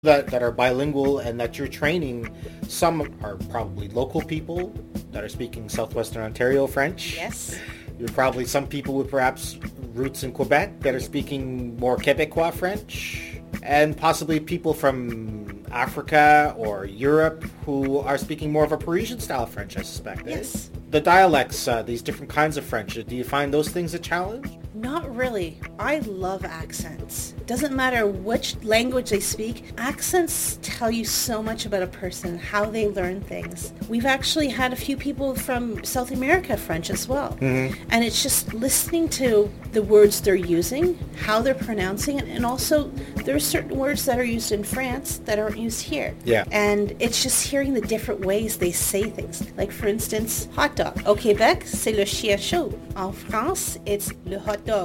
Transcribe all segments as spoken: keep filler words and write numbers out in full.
that, that are bilingual and that you're training, some are probably local people that are speaking Southwestern Ontario French. Yes. You're probably some people with perhaps roots in Quebec that are speaking more Quebecois French, and possibly people from Africa or Europe who are speaking more of a Parisian style French, I suspect. Yes. Eh? The dialects, uh, these different kinds of French, do you find those things a challenge? Not really. I love accents. Doesn't matter which language they speak, accents tell you so much about a person, how they learn things. We've actually had a few people from South America French as well. Mm-hmm. And it's just listening to the words they're using, how they're pronouncing it, and also there are certain words that are used in France that aren't used here. Yeah. And it's just hearing the different ways they say things. Like, for instance, hot dog. Au Québec, c'est le chien chaud. En France, it's le hot dog.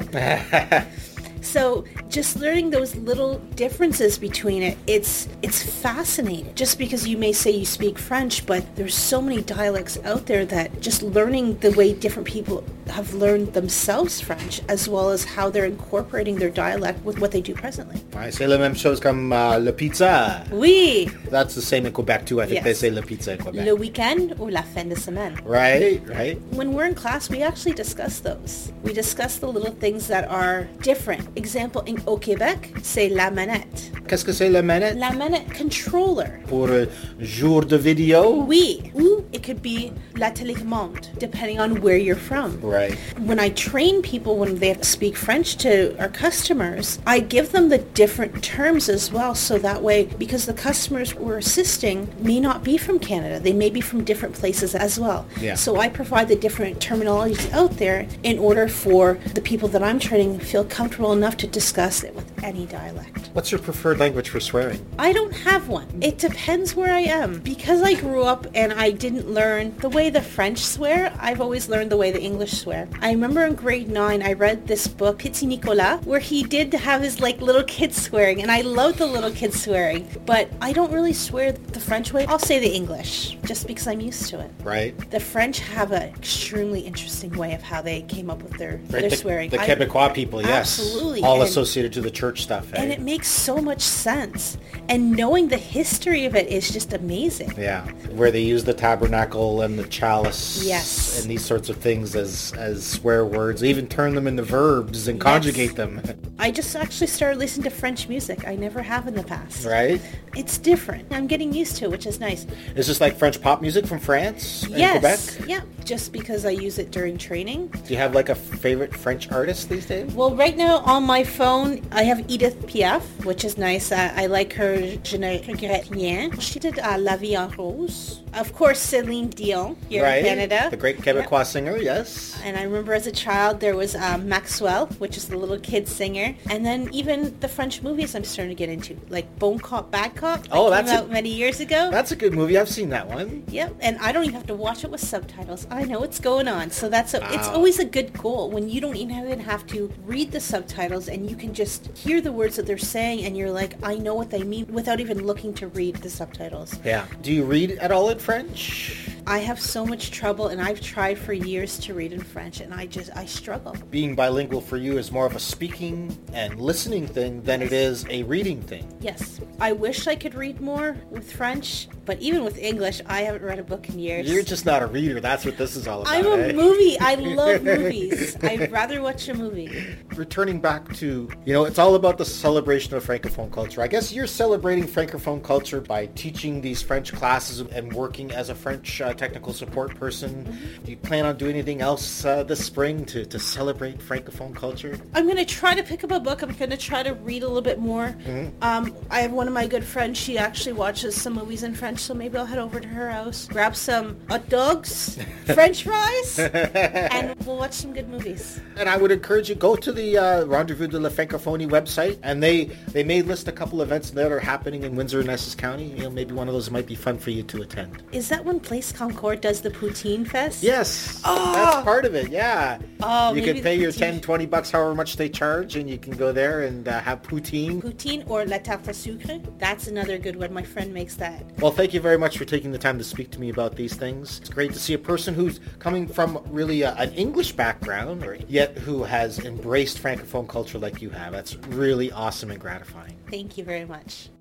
So just learning those little differences between it, it's it's fascinating. Just because you may say you speak French, but there's so many dialects out there that just learning the way different people have learned themselves French, as well as how they're incorporating their dialect with what they do presently. Ouais, c'est la même chose comme uh, le pizza. Oui. That's the same in Quebec too. I think Yes. they say le pizza in Quebec. Le week-end ou la fin de semaine. Right, right. When we're in class, we actually discuss those. We discuss the little things that are different. Example, in, au Québec, c'est la manette. Qu'est-ce que c'est la manette? La manette controller. Pour uh, jour de vidéo? Oui. Ou it could be la télécommande, depending on where you're from. Right. When I train people when they have to speak French to our customers, I give them the different terms as well, so that way, because the customers we're assisting may not be from Canada, they may be from different places as well. Yeah. So I provide the different terminologies out there in order for the people that I'm training to feel comfortable enough to discuss it with any dialect. What's your preferred language for swearing? I don't have one. It depends where I am. Because I grew up and I didn't learn the way the French swear, I've always learned the way the English swear. I remember in grade nine, I read this book, Petit Nicolas, where he did have his like little kids swearing, and I love the little kids swearing. But I don't really swear the French way. I'll say the English, just because I'm used to it. Right. The French have an extremely interesting way of how they came up with their, Right, their the, swearing. The I- Quebecois people, yes. Absolutely. All And- associated to the church stuff, eh? And it makes so much sense. And knowing the history of it is just amazing. Yeah, where they use the tabernacle and the chalice Yes. and these sorts of things as, as swear words. They even turn them into verbs and Yes. conjugate them. I just actually started listening to French music. I never have in the past. Right? It's different. I'm getting used to it, which is nice. Is this like French pop music from France and Yes. Quebec? Yeah. Just because I use it during training. Do you have like a favorite French artist these days? Well, right now on my phone, I have Edith Piaf, which is nice. I, I like her Je ne regrette rien. She did uh, La Vie en Rose. Of course, Celine Dion here Right. in Canada. The great Quebecois singer, yes. And I remember as a child there was um, Maxwell, which is the little kid singer. And then even the French movies I'm starting to get into, like Bon Cop, Bad Cop. That Oh, that's came a- out many years ago. That's a good movie. I've seen that one. Yep, and I don't even have to watch it with subtitles. I know what's going on. So that's a, it's Wow. always a good goal when you don't even have to read the subtitles and you can just hear the words that they're saying and you're like, I know what they mean without even looking to read the subtitles. Yeah. Do you read at all in French? I have so much trouble, and I've tried for years to read in French, and I just, I struggle. Being bilingual for you is more of a speaking and listening thing than it is a reading thing. Yes. I wish I could read more with French, but even with English, I haven't read a book in years. You're just not a reader. That's what this is all about. I'm a eh? movie. I love movies. I'd rather watch a movie. Returning back to, you know, it's all about the celebration of Francophone culture. I guess you're celebrating Francophone culture by teaching these French classes and working as a French uh, technical support person. Mm-hmm. Do you plan on doing anything else uh, this spring to, to celebrate Francophone culture? I'm going to try to pick up a book. I'm going to try to read a little bit more. Mm-hmm. Um, I have one of my good friends. She actually watches some movies in French, so maybe I'll head over to her house, grab some hot dogs, French fries, and we'll watch some good movies. And I would encourage you, go to the uh, Rendezvous de la Francophonie website, and they, they may list a couple events that are happening in Windsor and Essex County. You know, maybe one of those might be fun for you to attend. Is that when Place Concord does the Poutine Fest? Yes, Oh! that's part of it, yeah. Oh, you maybe can pay the your poutine- ten, twenty bucks, however much they charge, and you can go there and uh, have poutine. Poutine or la tarte à sucre. That's another good one. My friend makes that. Well, thank you very much for taking the time to speak to me about these things. It's great to see a person who's coming from really a, an English background, or yet who has embraced Francophone culture like you have. That's really awesome and gratifying. Thank you very much.